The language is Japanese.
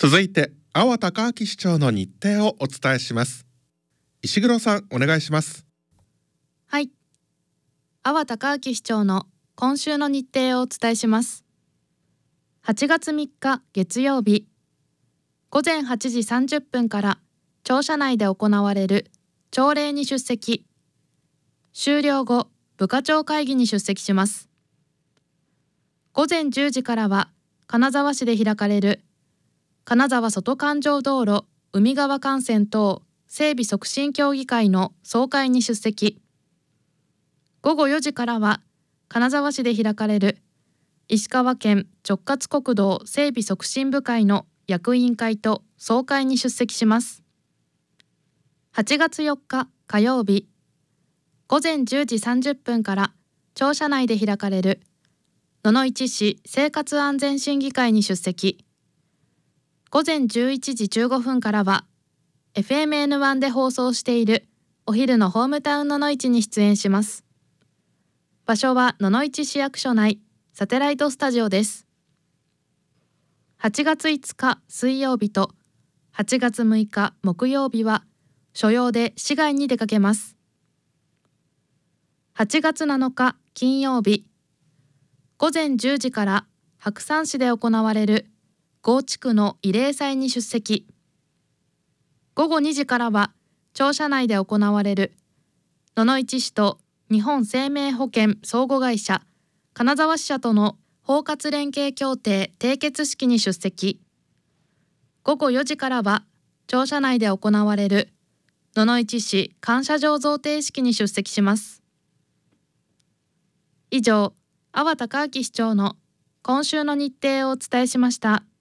続いて阿波隆明市長の日程をお伝えします。石黒さん、お願いします。 はい。阿波隆明市長の今週の日程をお伝えします。8月3日月曜日、午前8時30分から庁舎内で行われる朝礼に出席。終了後、部課長会議に出席します。午前10時からは金沢市で開かれる金沢外環状道路海側幹線等整備促進協議会の総会に出席。午後4時からは金沢市で開かれる石川県直轄国道整備促進部会の役員会と総会に出席します。8月4日火曜日、午前10時30分から庁舎内で開かれる野々市市生活安全審議会に出席。午前11時15分からは FMN1 で放送しているお昼のホームタウン野々市に出演します。場所は野々市市役所内サテライトスタジオです。8月5日水曜日と8月6日木曜日は所用で市外に出かけます。8月7日金曜日、午前10時から白山市で行われる郷地区の慰霊祭に出席。午後2時からは庁舎内で行われる野々市市と日本生命保険相互会社金沢支社との包括連携協定締結式に出席。午後4時からは庁舎内で行われる野々市市感謝状贈呈式に出席します。以上、阿波隆明市長の今週の日程をお伝えしました。